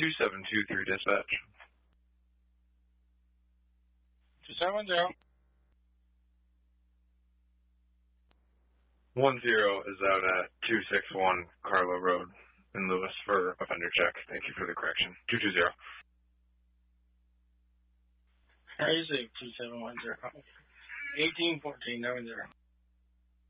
2723 dispatch. 2710. 10 is out at 261 Carlo Road in Lewis for offender check. Thank you for the correction. 220. Crazy, 2710. 1814, 90.